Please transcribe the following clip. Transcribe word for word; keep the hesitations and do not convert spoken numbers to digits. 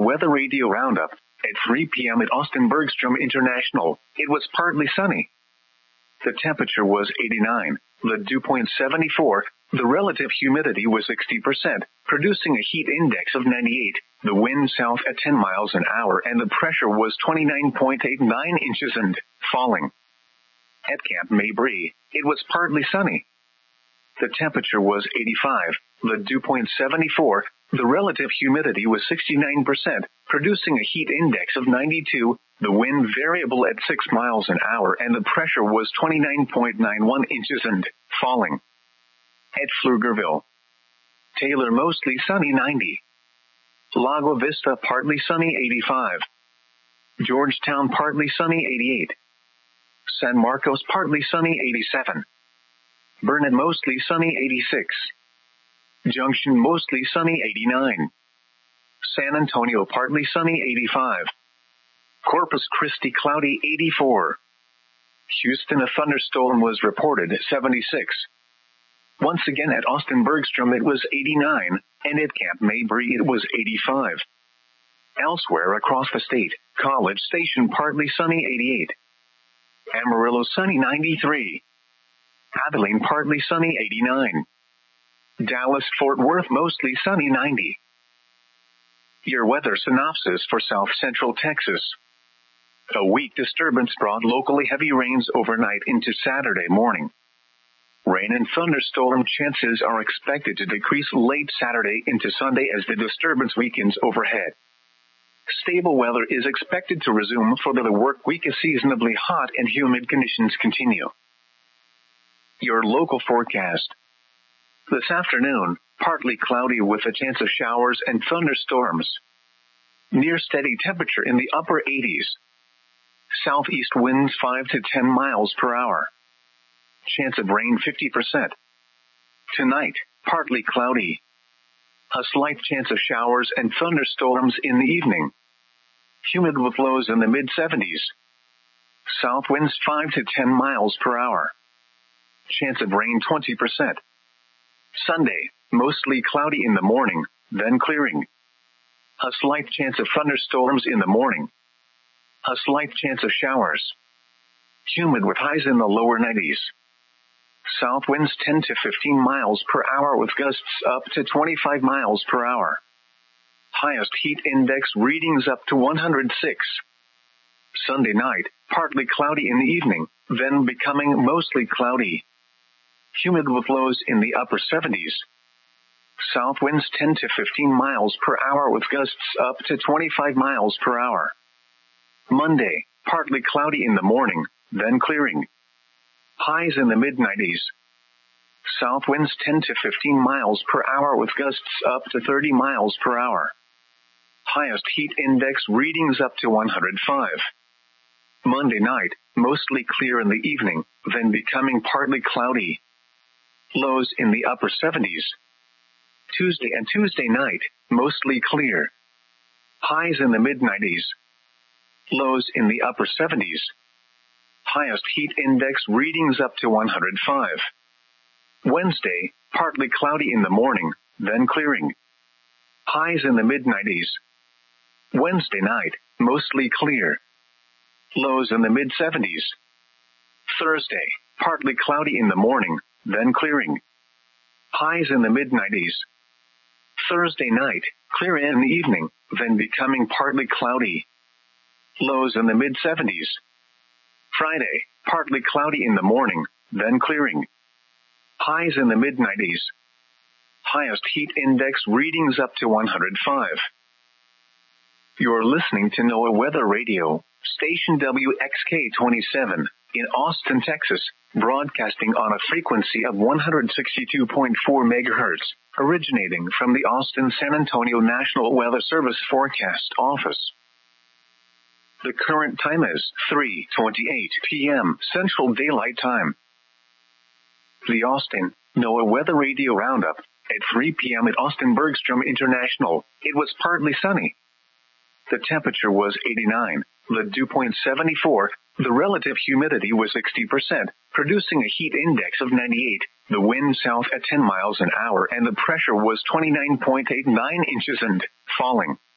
Weather Radio Roundup. At three p.m. at Austin Bergstrom International, it was partly sunny. The temperature was eighty-nine, the dew point seventy-four, the relative humidity was sixty percent, producing a heat index of ninety-eight, the wind south at ten miles an hour, and the pressure was twenty-nine point eight nine inches and falling. At Camp Mabry, it was partly sunny. The temperature was eighty-five, the dew point seventy-four, the relative humidity was sixty-nine percent, producing a heat index of ninety-two, the wind variable at six miles an hour, and the pressure was twenty-nine point nine one inches and falling. At Pflugerville, Taylor mostly sunny ninety. Lago Vista partly sunny eighty-five. Georgetown partly sunny eighty-eight. San Marcos partly sunny eighty-seven. Burnet mostly sunny eighty-six. Junction mostly sunny eighty-nine. San Antonio partly sunny eighty-five. Corpus Christi cloudy eighty-four. Houston a thunderstorm was reported seventy-six. Once again at Austin Bergstrom it was eighty-nine, and at Camp Mabry it was eighty-five. Elsewhere across the state, College Station partly sunny eighty-eight. Amarillo sunny ninety-three. Abilene partly sunny eighty-nine. Dallas-Fort Worth mostly sunny ninety. Your weather synopsis for South Central Texas. A weak disturbance brought locally heavy rains overnight into Saturday morning. Rain and thunderstorm chances are expected to decrease late Saturday into Sunday as the disturbance weakens overhead. Stable weather is expected to resume for the work week as seasonably hot and humid conditions continue. Your local forecast. This afternoon, partly cloudy with a chance of showers and thunderstorms. Near steady temperature in the upper eighties. Southeast winds five to ten miles per hour. Chance of rain fifty percent. Tonight, partly cloudy. A slight chance of showers and thunderstorms in the evening. Humid with lows in the mid seventies. South winds five to ten miles per hour. Chance of rain twenty percent. Sunday, mostly cloudy in the morning, then clearing. A slight chance of thunderstorms in the morning. A slight chance of showers. Humid with highs in the lower nineties. South winds ten to fifteen miles per hour with gusts up to twenty-five miles per hour. Highest heat index readings up to one hundred six. Sunday night, partly cloudy in the evening, then becoming mostly cloudy. Humid with lows in the upper seventies. South winds ten to fifteen miles per hour with gusts up to twenty-five miles per hour. Monday, partly cloudy in the morning, then clearing. Highs in the mid nineties. South winds ten to fifteen miles per hour with gusts up to thirty miles per hour. Highest heat index readings up to one hundred five. Monday night, mostly clear in the evening, then becoming partly cloudy. Lows in the upper seventies. Tuesday and Tuesday night, mostly clear. Highs in the mid nineties. Lows in the upper seventies. Highest heat index readings up to one hundred five. Wednesday, partly cloudy in the morning, then clearing. Highs in the mid nineties. Wednesday night, mostly clear. Lows in the mid seventies. Thursday, partly cloudy in the morning, then clearing. Highs in the mid nineties. Thursday night, clear in the evening, then becoming partly cloudy. Lows in the mid seventies. Friday, partly cloudy in the morning, then clearing. Highs in the mid nineties. Highest heat index readings up to one hundred five. You're listening to NOAA Weather Radio, station W X K twenty-seven, in Austin, Texas, broadcasting on a frequency of one hundred sixty-two point four megahertz, originating from the Austin-San Antonio National Weather Service Forecast Office. The current time is three twenty-eight p.m. Central Daylight Time. The Austin NOAA Weather Radio Roundup. At three p.m. at Austin Bergstrom International, it was partly sunny. The temperature was eighty-nine, the dew point seventy-four, the relative humidity was sixty percent, producing a heat index of ninety-eight, the wind south at ten miles an hour, and the pressure was twenty-nine point eight nine inches and falling.